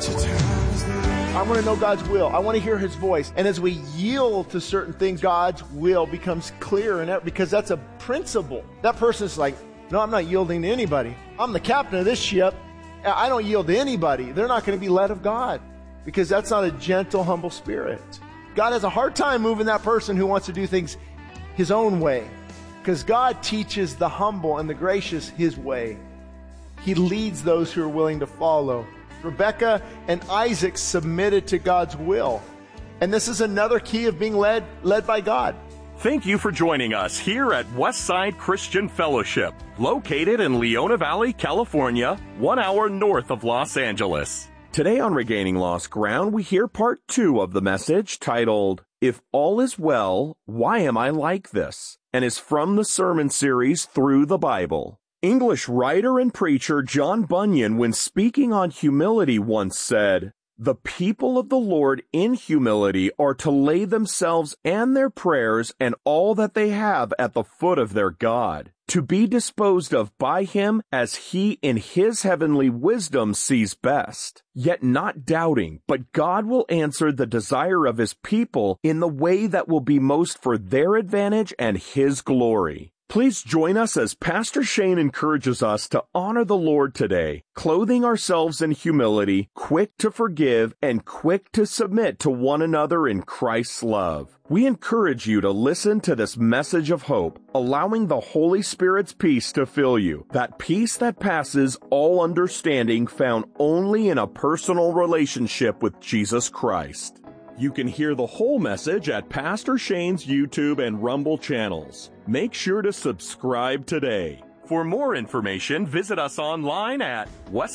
I want to know God's will. I want to hear His voice. And as we yield to certain things, God's will becomes clear, and because that's a principle. That person's like, no, I'm not yielding to anybody. I'm the captain of this ship. I don't yield to anybody. They're not going to be led of God, because that's not a gentle, humble spirit. God has a hard time moving that person who wants to do things His own way, because God teaches the humble and the gracious His way. He leads those who are willing to follow. Rebekah and Isaac submitted to God's will. And this is another key of being led by God. Thank you for joining us here at Westside Christian Fellowship, located in Leona Valley, California, 1 hour north of Los Angeles. Today on Regaining Lost Ground, we hear part 2 of the message titled, If All Is Well, Why Am I Like This? And is from the sermon series Through the Bible. English writer and preacher John Bunyan, when speaking on humility, once said, "The people of the Lord in humility are to lay themselves and their prayers and all that they have at the foot of their God, to be disposed of by Him as He in His heavenly wisdom sees best, yet not doubting, but God will answer the desire of His people in the way that will be most for their advantage and His glory." Please join us as Pastor Shane encourages us to honor the Lord today, clothing ourselves in humility, quick to forgive, and quick to submit to one another in Christ's love. We encourage you to listen to this message of hope, allowing the Holy Spirit's peace to fill you, that peace that passes all understanding, found only in a personal relationship with Jesus Christ. You can hear the whole message at Pastor Shane's YouTube and Rumble channels. Make sure to subscribe today. For more information, visit us online at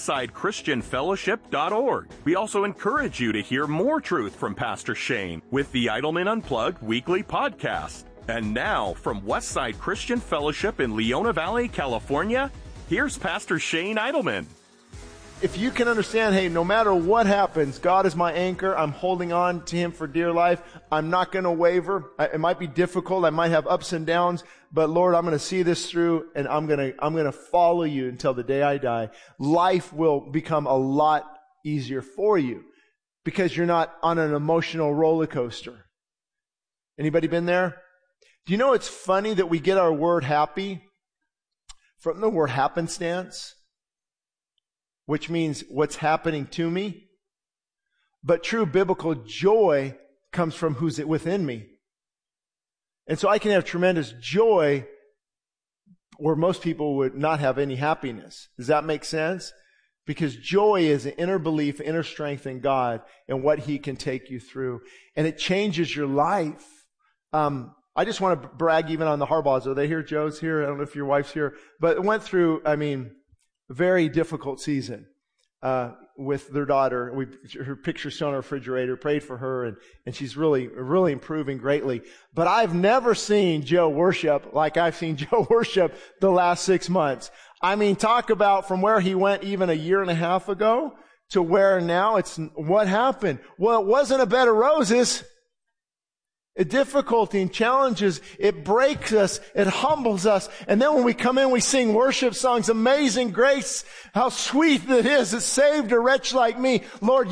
westsidechristianfellowship.org. We also encourage you to hear more truth from Pastor Shane with the Idleman Unplugged weekly podcast. And now, from Westside Christian Fellowship in Leona Valley, California, here's Pastor Shane Idleman. If you can understand, hey, no matter what happens, God is my anchor. I'm holding on to Him for dear life. I'm not going to waver. It might be difficult. I might have ups and downs, but Lord, I'm going to see this through, and I'm going to follow You until the day I die. Life will become a lot easier for you because you're not on an emotional roller coaster. Anybody been there? Do you know it's funny that we get our word happy from the word happenstance, which means what's happening to me? But true biblical joy comes from who's within me. And so I can have tremendous joy where most people would not have any happiness. Does that make sense? Because joy is an inner belief, inner strength in God and what He can take you through. And it changes your life. I just want to brag even on the Harbaughs. Are they here? Joe's here. I don't know if your wife's here. But it went through, very difficult season with their daughter. Her picture's still on our refrigerator. Prayed for her, and she's really, really improving greatly. But I've never seen Joe worship like I've seen Joe worship the last 6 months. Talk about from where he went even a year and a half ago to where now what happened? Well, it wasn't a bed of roses. Difficulty and challenges, it breaks us, it humbles us. And then when we come in, we sing worship songs, Amazing Grace, how sweet it is, it saved a wretch like me. Lord,